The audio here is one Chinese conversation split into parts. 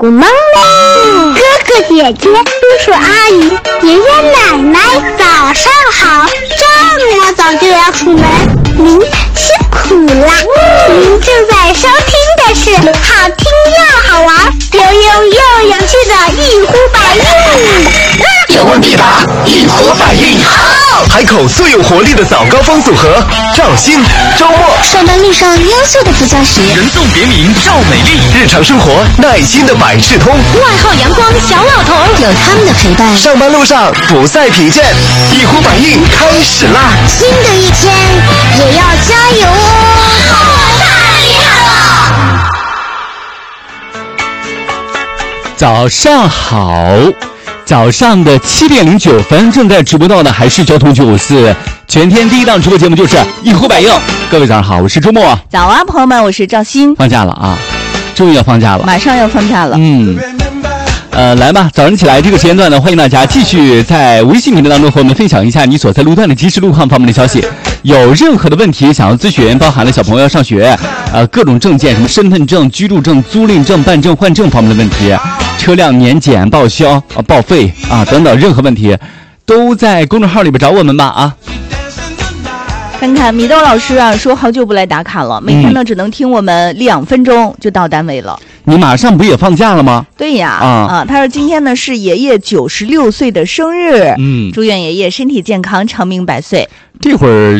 Good morning， 哥哥姐姐、叔叔阿姨、爷爷奶奶，早上好！这么早就要出门，您辛苦啦！您正在收听的是好听又好玩、有用又有趣的一呼百应。 有问必答，一呼百应。好，海口最有活力的早高峰组合，赵鑫、周末。 上班路上优秀的副驾驶， 人送别名赵美丽。日常生活耐心的百事通， 外号阳光小老头，有他们的陪伴， 上班路上不再疲倦。一呼百应开始啦！ 新的一天也要加油哦！太厉害了！ 早上好，早上的7点09分，正在直播到的还是交通954，全天第一档直播节目就是一呼百应。各位早上好，我是周末。 早啊，朋友们，我是赵鑫。 放假了啊，终于要放假了， 马上要放假了。 来吧，早上起来这个时间段呢，欢迎大家继续在微信频道当中和我们分享一下你所在路段的即时路况方面的消息。有任何的问题想要咨询，包含了小朋友要上学，各种证件，什么身份证、居住证、租赁证、办证、换证方面的问题，车辆年检、报销、报废等等，任何问题都在公众号里边找我们吧啊。 看看米豆老师啊，说好久不来打卡了，每天呢只能听我们2分钟就到单位了。 你马上不也放假了吗？ 对呀，他说今天呢是爷爷96岁的生日，祝愿爷爷身体健康，长命百岁。 这会儿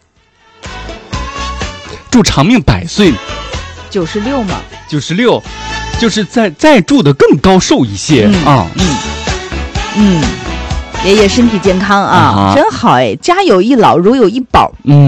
祝长命百岁 ，96嘛 ，96，就是再祝的更高寿一些爷爷身体健康啊，真好哎！家有一老，如有一宝。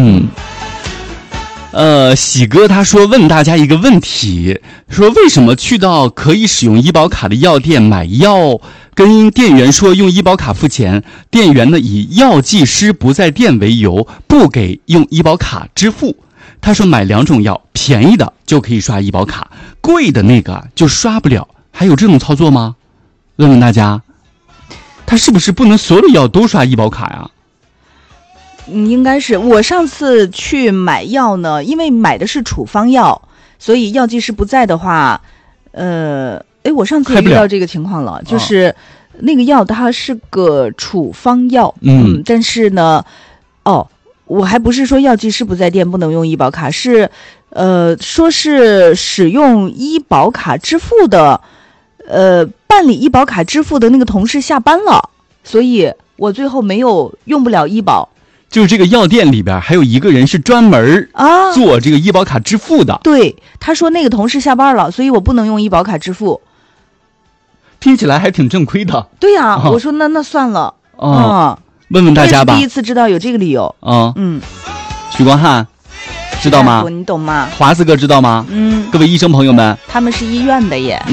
喜哥他说问大家一个问题，说为什么去到可以使用医保卡的药店买药，跟店员说用医保卡付钱，店员呢以药剂师不在店为由不给用医保卡支付。他说买2种药，便宜的就可以刷医保卡，贵的那个就刷不了。还有这种操作吗？问问大家，他是不是不能所有的药都刷医保卡呀？ 应该是。我上次去买药呢，因为买的是处方药，所以药剂师不在的话，我上次也遇到这个情况了，就是那个药它是个处方药，但是呢，我还不是说药剂师不在店不能用医保卡，是说是使用医保卡支付的，办理医保卡支付的那个同事下班了，所以我最后没有用不了医保。 就是这个药店里边还有一个人是专门做这个医保卡支付的。 对，他说那个同事下班了，所以我不能用医保卡支付。 听起来还挺正规的。 对呀，我说那算了。 问问大家吧。 第一次知道有这个理由。 许光汉知道吗？ 你懂吗？ 华子哥知道吗？各位医生朋友们， 他们是医院的耶。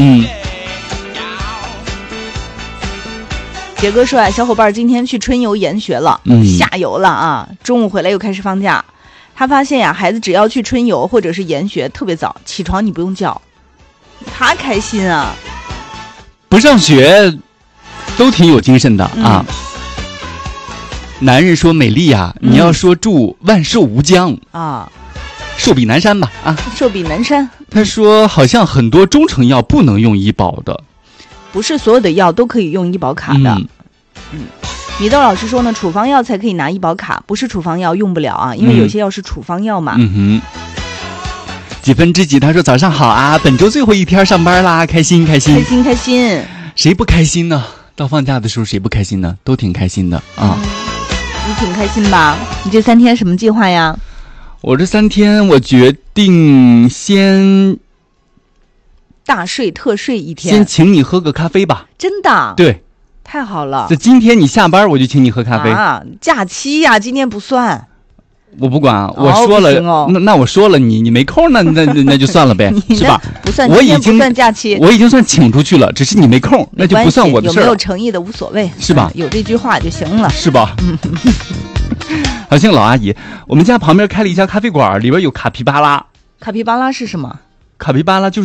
杰哥说小伙伴今天去春游研学了，下游了啊，中午回来又开始放假。他发现孩子只要去春游或者是研学，特别早起床，你不用叫，他开心啊。 不上学都挺有精神的啊。男人说美丽啊，你要说祝万寿无疆啊，寿比南山吧啊， 寿比南山。 他说好像很多中成药不能用医保的。 不是所有的药都可以用医保卡的。米豆老师说呢，处方药才可以拿医保卡，不是处方药用不了啊，因为有些药是处方药嘛。几分之几他说早上好啊，本周最后一天上班啦，开心开心开心开心。谁不开心呢？到放假的时候谁不开心呢？都挺开心的啊。 你挺开心吧？你这3天什么计划呀？ 我这3天我决定先大睡特睡1天， 先请你喝个咖啡吧。 真的？ 对， 太好了。 这今天你下班我就请你喝咖啡啊。假期呀，今天不算。 我不管，我说了，那我说了你没空，那就算了呗，是吧？ 不算， 我已经不算假期， 我已经算请出去了，只是你没空，那就不算我的事儿。 有没有诚意的无所谓， 是吧？ 有这句话就行了， 是吧？好像老阿姨，我们家旁边开了一家咖啡馆，里边有卡皮巴拉。 卡皮巴拉是什么？ 卡皮巴拉就是